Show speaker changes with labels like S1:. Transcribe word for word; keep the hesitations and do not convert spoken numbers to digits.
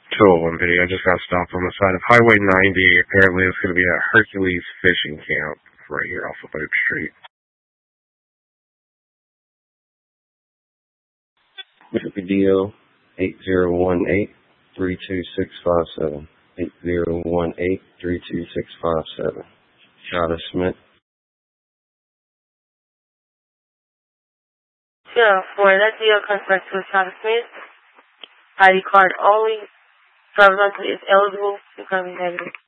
S1: two oh one video. I just got stopped on the side of Highway ninety. Apparently it's going to be a Hercules fishing camp right here off of Oak Street. D O eight zero one eight, three two six five seven. eight zero one eight, three two six five seven. Travis Smith.
S2: Yeah, for that deal comes back to Travis Smith. I D card only. Driver's license is eligible. It's going to be negative.